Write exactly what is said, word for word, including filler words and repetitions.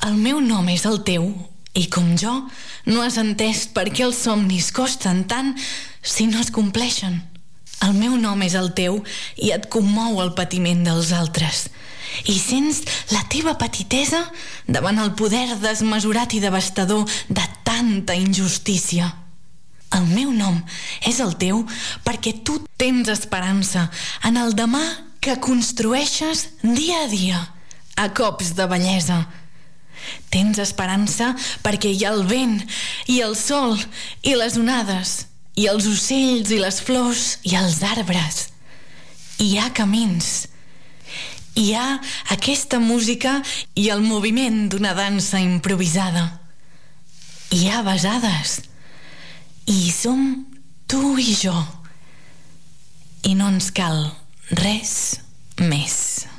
El meu nom és el teu, i com jo, no has entès per què els somnis costen tant si no es compleixen. El meu nom és el teu i et commou el patiment dels altres. I sents la teva petitesa davant el poder desmesurat i devastador de tanta injustícia. El meu nom és el teu perquè tu tens esperança en el demà que construeixes dia a dia, a cops de bellesa. Tens esperança perquè hi ha el vent i el sol i les onades i els ocells i les flors i els arbres. Hi ha camins. Hi ha aquesta música i el moviment d'una dansa improvisada. Hi ha besades. I som tu i jo. I no ens cal res més.